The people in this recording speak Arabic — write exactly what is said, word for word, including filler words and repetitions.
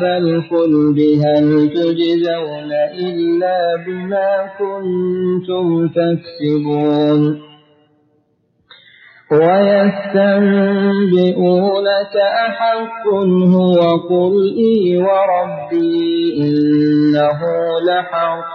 أصحاب الخلد هل تجزون إلا بما كنتم تكسبون ويستنبئونك أحق هو قل إي وربي إنه لحق